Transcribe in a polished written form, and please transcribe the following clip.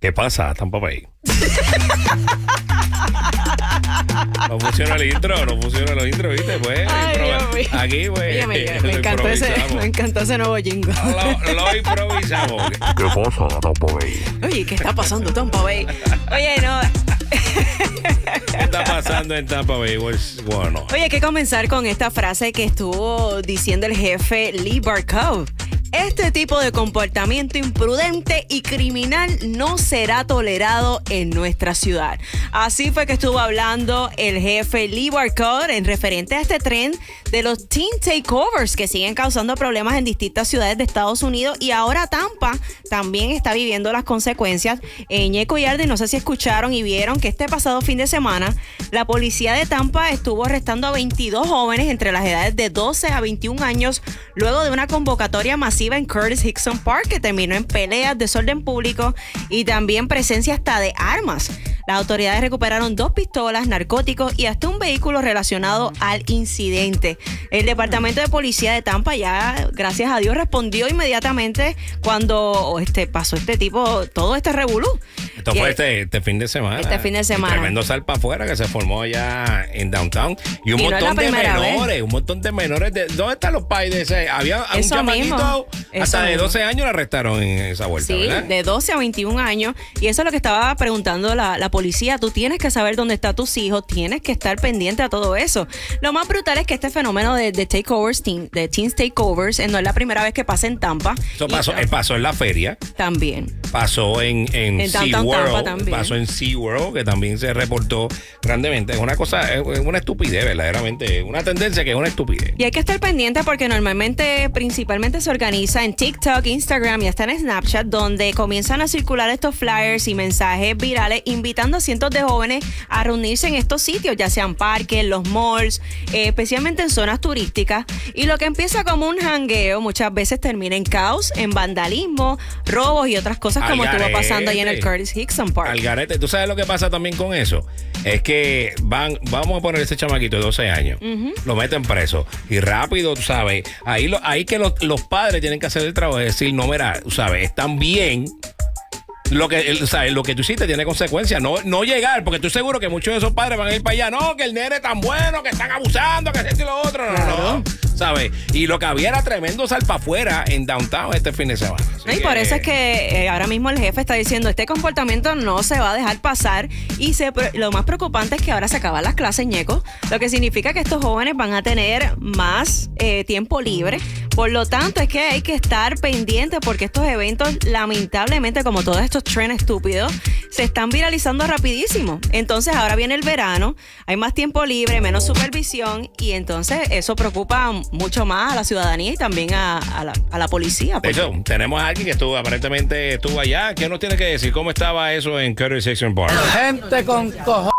¿Qué pasa, Tampa Bay? No funciona el intro, ¿viste? Pues, Ay, Dios mío. aquí, pues, Me encantó ese nuevo jingo. Lo improvisamos. ¿Qué pasa, Tampa Bay? Oye, ¿qué está pasando, Tampa Bay? Oye, no. ¿Qué está pasando en Tampa Bay? Bueno. Oye, hay que comenzar con esta frase que estuvo diciendo el jefe Lee Barkow. Este tipo de comportamiento imprudente y criminal no será tolerado en nuestra ciudad. Así fue que estuvo hablando el jefe Lee Barkow en referente a este tren de los teen takeovers que siguen causando problemas en distintas ciudades de Estados Unidos, y ahora Tampa también está viviendo las consecuencias. Ñeco y Ardi, no sé si escucharon y vieron que este pasado fin de semana la policía de Tampa estuvo arrestando a 22 jóvenes entre las edades de 12 a 21 años luego de una convocatoria masiva en Curtis Hickson Park que terminó en peleas, desorden público y también presencia hasta de armas. Las autoridades recuperaron 2 pistolas, narcóticos y hasta un vehículo relacionado al incidente. El departamento de policía de Tampa ya, gracias a Dios, respondió inmediatamente cuando pasó todo este revolú. Esto fue este fin de semana. Este fin de semana. Tremendo salpa afuera que se formó allá en Downtown. Y un montón de menores. ¿Dónde están los pais de ese? Había un chamaquito hasta de 12 años lo arrestaron en esa vuelta, sí, ¿verdad? De 12 a 21 años. Y eso es lo que estaba preguntando la policía. Tú tienes que saber dónde están tus hijos, tienes que estar pendiente a todo eso. Lo más brutal es que este fenómeno de takeovers, de teens takeovers, no es la primera vez que pasa en Tampa. Eso pasó en la feria. También. Pasó en SeaWorld. Pasó en SeaWorld, que también se reportó grandemente. Es una cosa, es una estupidez, verdaderamente. Una tendencia que es una estupidez. Y hay que estar pendiente porque principalmente se organiza en TikTok, Instagram y hasta en Snapchat, donde comienzan a circular estos flyers y mensajes virales invitando a cientos de jóvenes a reunirse en estos sitios, ya sean parques, los malls, especialmente en zonas turísticas. Y lo que empieza como un jangueo muchas veces termina en caos, en vandalismo, robos y otras cosas como estuvo pasando ahí en el Curtis Hickson Park. Algarete, ¿tú sabes lo que pasa también con eso? Es que vamos a poner ese chamaquito de 12 años, lo meten preso y rápido, tú sabes, ahí que los padres tienen que hacer el trabajo, es decir, no, mira, tú sabes, están bien. Lo que tú hiciste tiene consecuencias. No llegar, porque estoy seguro que muchos de esos padres van a ir para allá. No, que el nene es tan bueno, que están abusando, que esto y lo otro. No. ¿Sabes? Y lo que había era tremendo salpa afuera en Downtown este fin de semana. Y por eso es que ahora mismo el jefe está diciendo este comportamiento no se va a dejar pasar. Y lo más preocupante es que ahora se acaban las clases, Ñeco, lo que significa que estos jóvenes van a tener más tiempo libre. Por lo tanto, es que hay que estar pendientes porque estos eventos, lamentablemente, como todos estos trends estúpidos, se están viralizando rapidísimo. Entonces, ahora viene el verano, hay más tiempo libre, menos supervisión, y entonces eso preocupa mucho más a la ciudadanía y también a la policía. De hecho, tenemos a alguien que aparentemente estuvo allá. ¿Qué nos tiene que decir? ¿Cómo estaba eso en Curtis Hickson Park? Gente con cojones.